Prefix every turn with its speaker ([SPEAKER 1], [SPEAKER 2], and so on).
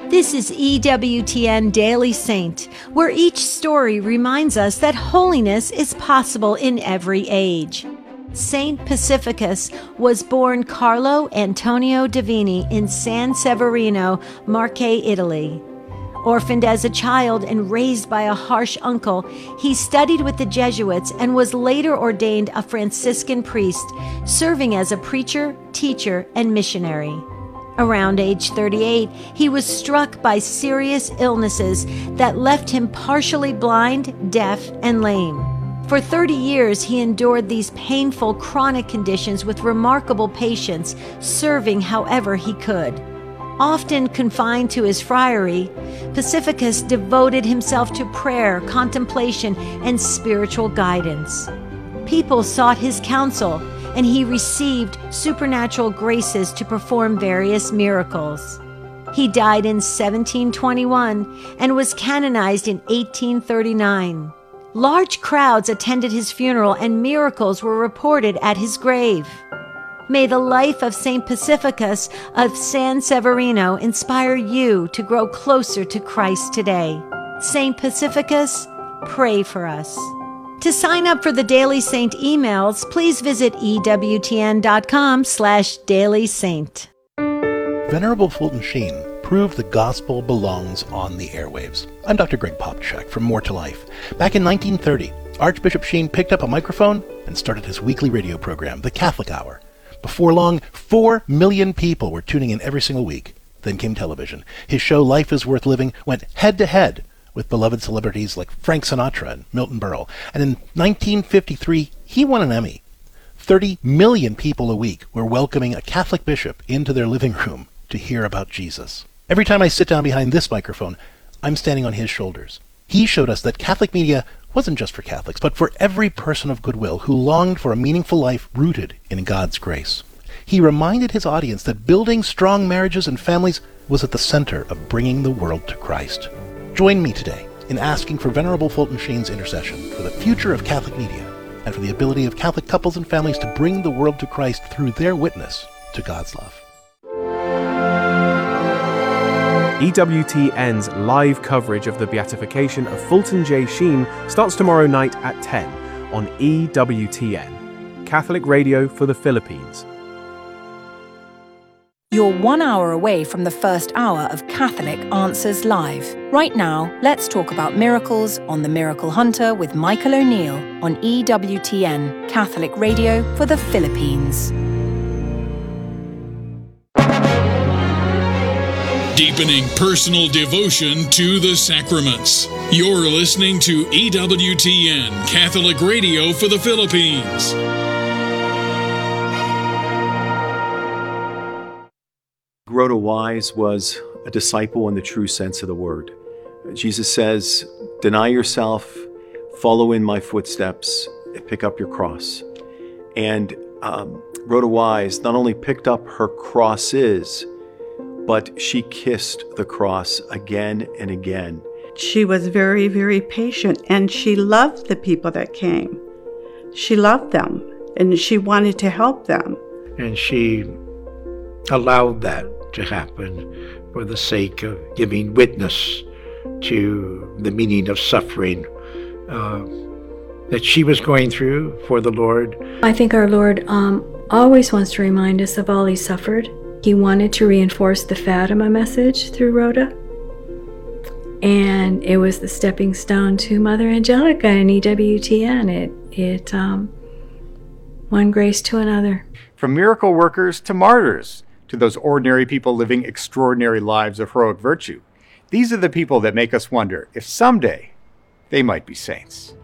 [SPEAKER 1] This is EWTN Daily Saint, where each story reminds us that holiness is possible in every age. Saint Pacificus was born Carlo Antonio Divini in San Severino, Marche, Italy. Orphaned as a child and raised by a harsh uncle, he studied with the Jesuits and was later ordained a Franciscan priest, serving as a preacher, teacher, and missionary. Around age 38, he was struck by serious illnesses that left him partially blind, deaf, and lame. For 30 years, he endured these painful chronic conditions with remarkable patience, serving however he could. Often confined to his friary, Pacificus devoted himself to prayer, contemplation, and spiritual guidance. People sought his counsel, and he received supernatural graces to perform various miracles. He died in 1721 and was canonized in 1839. Large crowds attended his funeral and miracles were reported at his grave. May the life of Saint Pacificus of San Severino inspire you to grow closer to Christ today. Saint Pacificus, pray for us. To sign up for the Daily Saint emails, please visit ewtn.com/dailysaint.
[SPEAKER 2] Venerable Fulton Sheen proved the gospel belongs on the airwaves. I'm Dr. Greg Popchak from More to Life. Back in 1930, Archbishop Sheen picked up a microphone and started his weekly radio program, The Catholic Hour. Before long, 4 million people were tuning in every single week. Then came television. His show, Life is Worth Living, went head-to-head with beloved celebrities like Frank Sinatra and Milton Berle. And in 1953, he won an Emmy. 30 million people a week were welcoming a Catholic bishop into their living room to hear about Jesus. Every time I sit down behind this microphone, I'm standing on his shoulders. He showed us that Catholic media wasn't just for Catholics, but for every person of goodwill who longed for a meaningful life rooted in God's grace. He reminded his audience that building strong marriages and families was at the center of bringing the world to Christ. Join me today in asking for Venerable Fulton Sheen's intercession for the future of Catholic media and for the ability of Catholic couples and families to bring the world to Christ through their witness to God's love.
[SPEAKER 3] EWTN's live coverage of the beatification of Fulton J. Sheen starts tomorrow night at 10 on EWTN, Catholic Radio for the Philippines.
[SPEAKER 4] You're 1 hour away from the first hour of Catholic Answers Live. Right now, let's talk about miracles on The Miracle Hunter with Michael O'Neill on EWTN, Catholic Radio for the Philippines.
[SPEAKER 5] Deepening personal devotion to the sacraments. You're listening to EWTN, Catholic Radio for the Philippines.
[SPEAKER 6] Rhoda Wise was a disciple in the true sense of the word. Jesus says, deny yourself, follow in my footsteps, and pick up your cross. And Rhoda Wise not only picked up her crosses, but she kissed the cross again and again.
[SPEAKER 7] She was very, very patient, and she loved the people that came. She loved them, and she wanted to help them.
[SPEAKER 8] And she allowed that to happen for the sake of giving witness to the meaning of suffering that she was going through for the Lord.
[SPEAKER 9] I think our Lord always wants to remind us of all He suffered. He wanted to reinforce the Fatima message through Rhoda, and it was the stepping stone to Mother Angelica and EWTN. It one grace to another.
[SPEAKER 10] From miracle workers to martyrs, to those ordinary people living extraordinary lives of heroic virtue. These are the people that make us wonder if someday they might be saints.